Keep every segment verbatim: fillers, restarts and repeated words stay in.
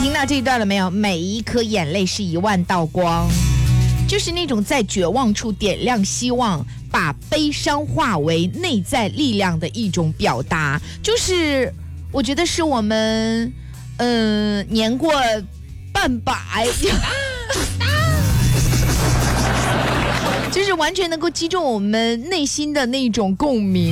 听到这一段了没有？每一颗眼泪是一万道光，就是那种在绝望处点亮希望，把悲伤化为内在力量的一种表达。就是我觉得是我们嗯、呃、年过半百就是完全能够击中我们内心的那种共鸣。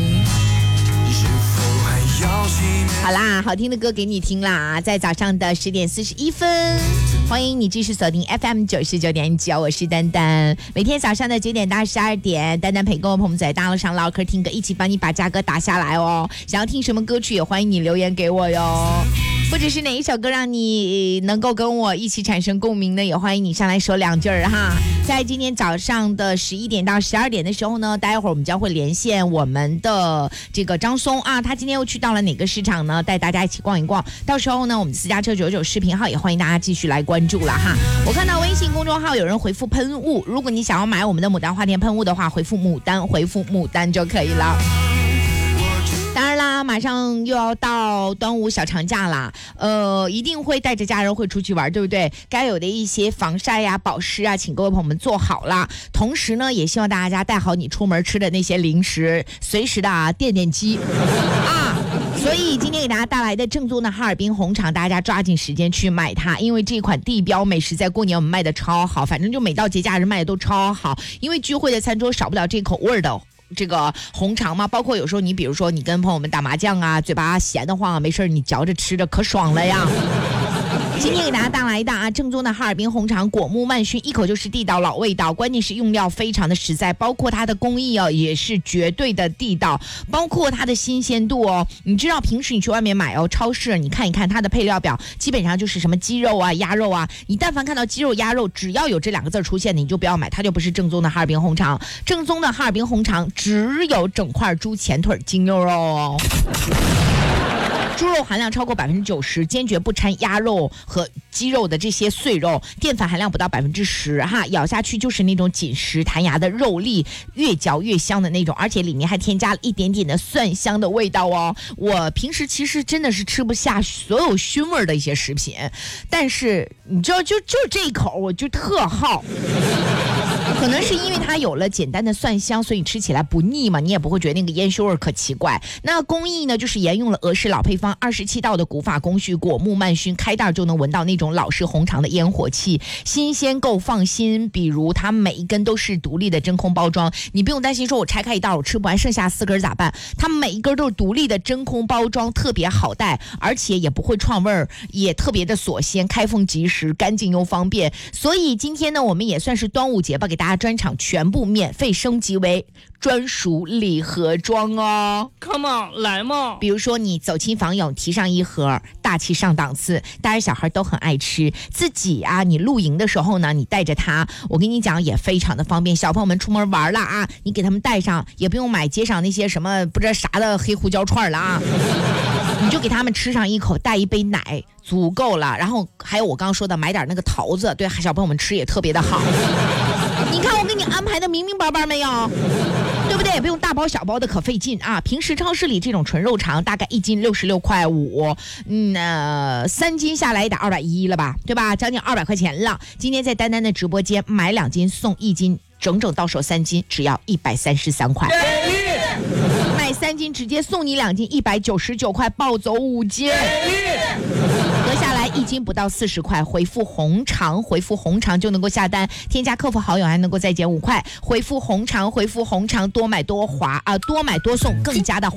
好啦，好听的歌给你听啦，在早上的十点四十一分，欢迎你继续锁定 F M 九十九点九，我是丹丹。每天早上的九点到十二点，丹丹陪各位朋友在大路上唠嗑听歌，一起帮你把价格打下来哦。想要听什么歌曲，也欢迎你留言给我哟。或者是哪一首歌让你能够跟我一起产生共鸣呢？也欢迎你上来说两句儿哈。在今天早上的十一点到十二点的时候呢，待会儿我们将会连线我们的这个张松啊，他今天又去到了哪个市场呢？带大家一起逛一逛。到时候呢，我们私家车九九视频号也欢迎大家继续来关注了哈。我看到微信公众号有人回复喷雾，如果你想要买我们的牡丹花田喷雾的话，回复牡丹，回复牡丹就可以了。当然啦，马上又要到端午小长假啦，呃，一定会带着家人会出去玩，对不对？该有的一些防晒呀、保湿啊，请各位朋友们做好啦。同时呢，也希望大家带好你出门吃的那些零食，随时的啊垫垫肌啊。所以今天给大家带来的正宗的哈尔滨红肠，大家抓紧时间去买它，因为这款地标美食在过年我们卖的超好，反正就每到节假日卖的都超好，因为聚会的餐桌少不了这口味的这个红肠嘛，包括有时候你比如说你跟朋友们打麻将啊，嘴巴闲得慌啊，没事你嚼着吃着可爽了呀。今天给大家带来的啊，正宗的哈尔滨红肠，果木慢熏，一口就是地道老味道，关键是用料非常的实在，包括它的工艺哦，也是绝对的地道，包括它的新鲜度哦。你知道平时你去外面买哦，超市你看一看它的配料表，基本上就是什么鸡肉啊、鸭肉啊，你但凡看到鸡肉、鸭肉，只要有这两个字出现的，你就不要买，它就不是正宗的哈尔滨红肠。正宗的哈尔滨红肠只有整块猪前腿精牛肉哦。猪肉含量超过百分之九十，坚决不掺鸭肉和鸡肉的这些碎肉，淀粉含量不到百分之十哈，咬下去就是那种紧实弹牙的肉粒，越嚼越香的那种，而且里面还添加了一点点的蒜香的味道哦。我平时其实真的是吃不下所有熏味的一些食品，但是你知道就就这一口我就特好。可能是因为它有了简单的蒜香，所以吃起来不腻嘛，你也不会觉得那个烟熏味可奇怪。那工艺呢，就是沿用了俄式老配方，二十七道的古法工序，果木慢熏，开袋就能闻到那种老式红肠的烟火气，新鲜够放心。比如它每一根都是独立的真空包装，你不用担心说我拆开一袋我吃不完，剩下四根咋办？它每一根都是独立的真空包装，特别好带，而且也不会串味儿，也特别的锁鲜，开封即食，干净又方便。所以今天呢，我们也算是端午节吧，给大家专场全部免费升级为专属礼盒装哦。 Come on， 来嘛！ 比如说你走亲访友提上一盒，大气上档次，大人小孩都很爱吃。自己啊，你露营的时候呢，你带着它，我跟你讲也非常的方便。小朋友们出门玩了啊，你给他们带上，也不用买街上那些什么不知道啥的黑胡椒串了啊，你就给他们吃上一口，带一杯奶足够了。然后还有我刚刚说的买点那个桃子，对小朋友们吃也特别的好。你看我给你安排的明明白白没有，对不对？也不用大包小包的可费劲啊。平时超市里这种纯肉肠大概一斤六十六块五，嗯，呃，三斤下来也得二百一了吧，对吧？将近二百块钱了。今天在丹丹的直播间买两斤送一斤，整整到手三斤，只要一百三十三块。买三斤直接送你两斤，一百九十九块，抱走五斤。合下来一斤不到四十块，回复红肠，回复红肠就能够下单，添加客服好友还能够再减五块，回复红肠，回复红肠，多买多划啊，多买多送，更加的